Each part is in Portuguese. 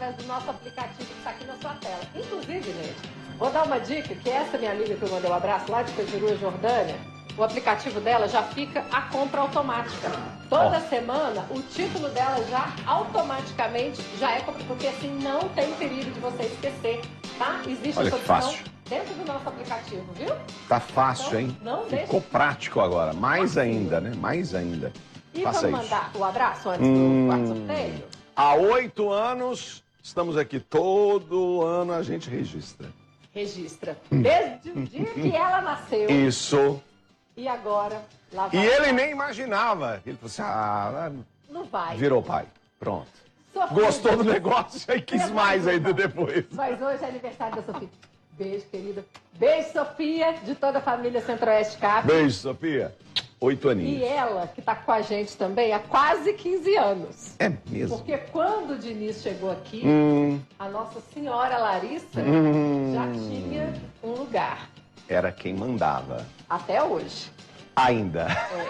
através do nosso aplicativo que está aqui na sua tela. Inclusive, gente, vou dar uma dica, que essa minha amiga que eu mandei um abraço lá de Pejuru, Jordânia, o aplicativo dela já fica a compra automática. Toda semana, o título dela já automaticamente já é compra, porque assim não tem perigo de você esquecer, tá? Existe Olha essa que opção fácil. dentro do nosso aplicativo, viu? Tá fácil, Então, hein? não deixe. Ficou prático agora. Mais ainda, né? Mais ainda. E Faça vamos isso. mandar o abraço antes do quarto sorteio? Há 8 anos, estamos aqui. Todo ano a gente registra. Registra. Desde o dia que ela nasceu. Isso. E agora, lá E vai. ele nem imaginava. Ele falou assim, Não vai. virou pai. Pronto. Sofia. Gostou do negócio e quis mais ainda depois. Mas hoje é aniversário da Sofia. Beijo, querida. Beijo, Sofia, de toda a família Centro-Oeste Cap. Beijo, Sofia. 8 aninhos. E ela, que tá com a gente também há quase 15 anos. É mesmo? Porque quando o Diniz chegou aqui, a Nossa Senhora Larissa já tinha um lugar. Era quem mandava. Até hoje. Ainda.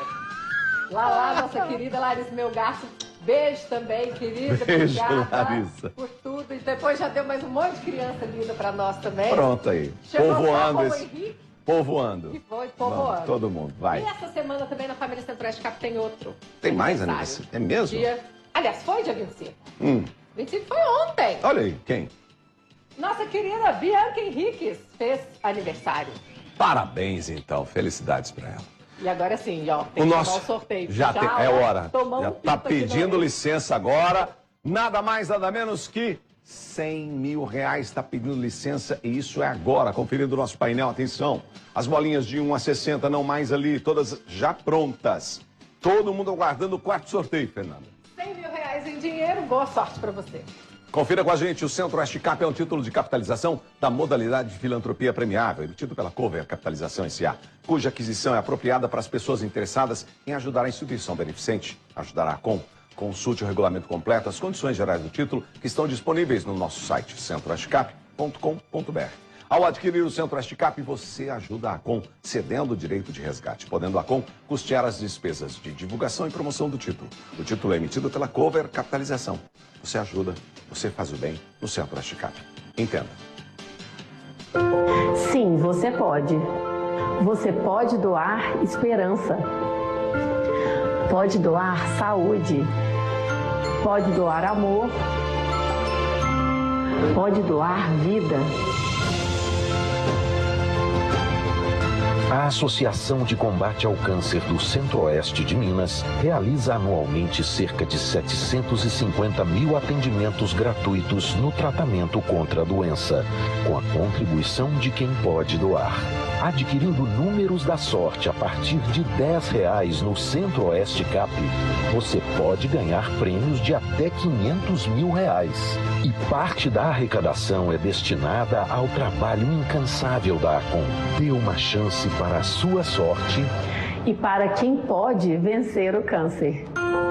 Lá, nossa querida Larissa Melgaço. Beijo também, querida. Beijo, Obrigada Larissa. por tudo. E depois já deu mais um monte de criança linda pra nós também. Pronto aí. Chegou Povoando só o esse. Henrique, Povoando. que foi Vamos, povoando. todo mundo, vai. E essa semana também na família Centro-Oeste Cap tem outro. Tem mais aniversário. aniversário? É mesmo? Dia... Aliás, foi dia 25. 25 foi ontem. Olha aí, quem? Nossa querida Bianca Henriques fez aniversário. Parabéns, então. Felicidades pra ela. E agora sim, ó, tem que tomar o sorteio. Já tem, é hora. Tomar Já um tá pito aqui no pedindo meio. licença agora. Nada mais, nada menos que 100 mil reais está pedindo licença e isso é agora. Conferindo o nosso painel, atenção. As bolinhas de 1 a 60, não mais ali, todas já prontas. Todo mundo aguardando o quarto sorteio, Fernanda. 100 mil reais em dinheiro, boa sorte pra você. Confira com a gente, o Centro-Oeste Cap é um título de capitalização da modalidade de filantropia premiável, emitido pela Cover Capitalização S.A., cuja aquisição é apropriada para as pessoas interessadas em ajudar a instituição beneficente. Ajudará com. Consulte o regulamento completo, as condições gerais do título, que estão disponíveis no nosso site, centroestecap.com.br. Ao adquirir o Centro-Oeste Cap, você ajuda a ACOM, cedendo o direito de resgate, podendo a ACOM custear as despesas de divulgação e promoção do título. O título é emitido pela Cover Capitalização. Você ajuda, você faz o bem no Centro-Oeste Cap. Entenda. Sim, você pode. Você pode doar esperança. Pode doar saúde. Pode doar amor. Pode doar vida. A Associação de Combate ao Câncer do Centro-Oeste de Minas realiza anualmente cerca de 750 mil atendimentos gratuitos no tratamento contra a doença, com a contribuição de quem pode doar. Adquirindo números da sorte a partir de R$10 no Centro-Oeste Cap, você pode ganhar prêmios de até R$500 mil. E parte da arrecadação é destinada ao trabalho incansável da ACOM. Dê uma chance para a sua sorte E para quem pode vencer o câncer.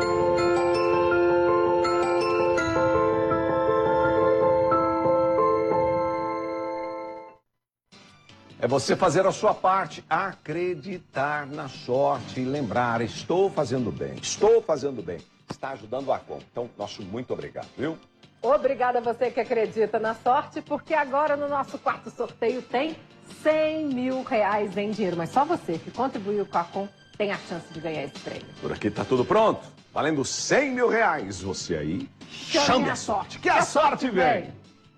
É você fazer a sua parte, acreditar na sorte e lembrar, estou fazendo bem, está ajudando a ACOM. Então, nosso muito obrigado, viu? Obrigada a você que acredita na sorte, porque agora no nosso quarto sorteio tem 100 mil reais em dinheiro. Mas só você que contribuiu com a ACOM tem a chance de ganhar esse prêmio. Por aqui tá tudo pronto, valendo 100 mil reais. Você aí, chame a sorte, que a sorte vem!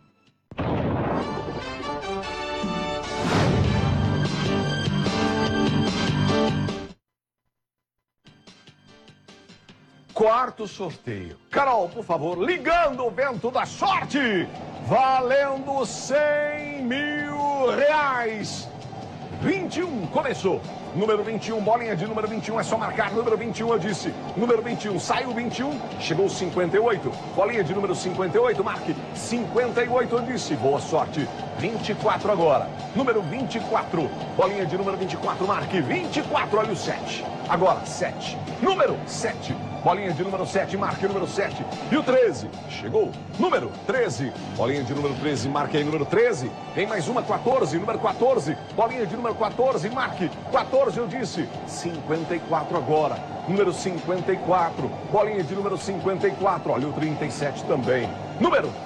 Quarto sorteio. Carol, por favor, ligando o vento da sorte. Valendo 100 mil reais. 21, começou. Número 21, bolinha de número 21, é só marcar. Número 21, eu disse. Número 21, saiu 21, chegou 58. Bolinha de número 58, marque. 58, eu disse. Boa sorte. 24 agora. Número 24, bolinha de número 24, marque. 24, olha o 7. Agora, 7. Número 7. Bolinha de número 7, marque número 7. E o 13, chegou. Número 13, bolinha de número 13, marque aí número 13. Vem mais uma, 14, número 14. Bolinha de número 14, marque. 14, eu disse. 54 agora. Número 54, bolinha de número 54. Olha o 37 também. Número